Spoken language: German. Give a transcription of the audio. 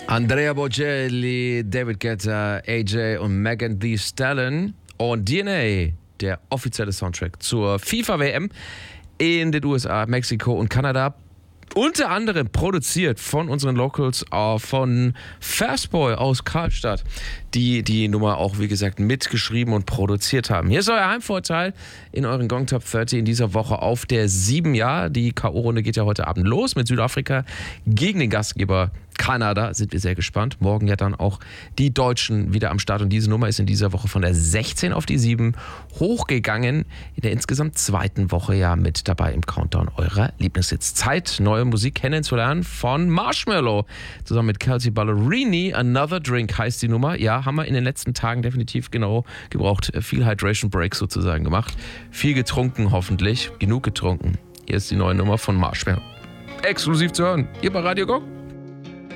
Andrea Bocelli, David Guetta, AJ und Megan Thee Stallion und DNA, der offizielle Soundtrack zur FIFA-WM in den USA, Mexiko und Kanada. Unter anderem produziert von unseren Locals, von Fastboy aus Karlstadt, die die Nummer auch, wie gesagt, mitgeschrieben und produziert haben. Hier ist euer Heimvorteil in euren Gong Top 30 in dieser Woche auf der 7. Ja, die K.O.-Runde geht ja heute Abend los mit Südafrika gegen den Gastgeber Kanada. Sind wir sehr gespannt. Morgen ja dann auch die Deutschen wieder am Start. Und diese Nummer ist in dieser Woche von der 16 auf die 7 hochgegangen. In der insgesamt 2. Woche ja mit dabei im Countdown eurer Lieblingshits. Zeit, neue Musik kennenzulernen von Marshmello. Zusammen mit Kelsey Ballerini. Another Drink heißt die Nummer. Ja, haben wir in den letzten Tagen definitiv genau gebraucht. Viel Hydration Break sozusagen gemacht. Viel getrunken hoffentlich. Genug getrunken. Hier ist die neue Nummer von Marshmello. Exklusiv zu hören. Hier bei Radio Gong.